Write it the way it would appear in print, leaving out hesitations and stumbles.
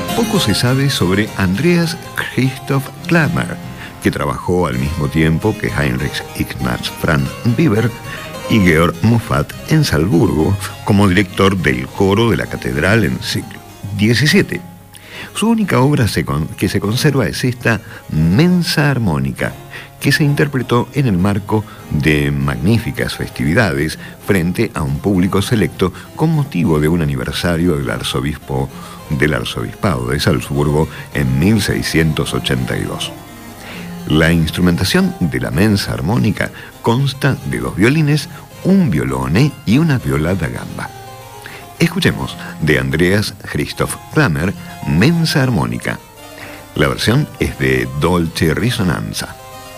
Poco se sabe sobre Andreas Christoph Klammer, que trabajó al mismo tiempo que Heinrich Ignaz Franz Biber y Georg Muffat en Salzburgo como director del coro de la catedral en el siglo XVII. Su única obra que se conserva es esta Mensa Armónica, que se interpretó en el marco de magníficas festividades frente a un público selecto con motivo de un aniversario del arzobispado de Salzburgo en 1682. La instrumentación de la Mensa Armónica consta de 2 violines, un violone y una viola da gamba. Escuchemos de Andreas Christoph Klammer, Mensa Armónica. La versión es de Dolce Risonanza.